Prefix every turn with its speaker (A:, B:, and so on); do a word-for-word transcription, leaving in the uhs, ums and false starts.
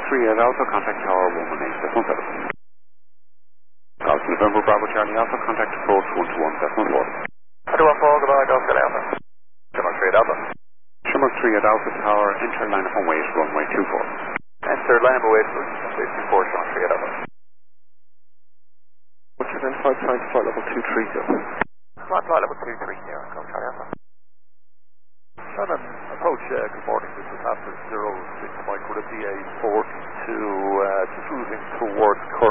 A: three eight Alpha, contact Tower one one eight decimal seven. Golf November Bravo Charlie Alpha, contact approach one two one decimal four.
B: I do want four, goodbye, Golf Charlie Alpha. Shimmer three eight Alpha.
A: Shimmer three eight Alpha Tower, enter line up and wait, runway two four.
B: Enter line up and wait, runway two four, Shimmer three eight Alpha.
A: What's your identified sign flight level two three zero?
B: Flight flight level two three zero, Golf Charlie Alpha.
C: Shannon, approach, uh, good morning, this is Alpha zero six Mike, would it be a forty-two, uh, just moving towards current